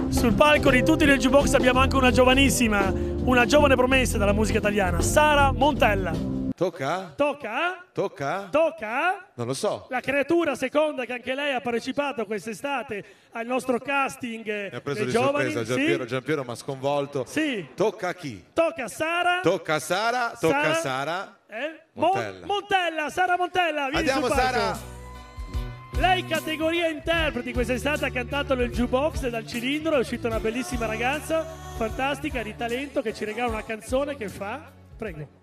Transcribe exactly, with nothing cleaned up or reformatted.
Sul palco di Tutti nel Jukebox abbiamo anche una giovanissima, una giovane promessa della musica italiana, Sara Montella. Tocca? Tocca? Tocca? Tocca? Non lo so. La creatura seconda che anche lei ha partecipato quest'estate al nostro casting Mi ha preso dei di giovani. sorpresa Giampiero, Sì. Giampiero mi ha sconvolto. Sì. Tocca a chi? Tocca a Sara. Tocca a Sara, tocca Sara. a Sara. Eh? Montella. Mon- Montella, Sara Montella, vieni Andiamo sul palco. Sara. Lei categoria interpreti, quest'estate ha cantato nel jukebox dal cilindro, è uscita una bellissima ragazza, fantastica, di talento, che ci regala una canzone che fa. Prego.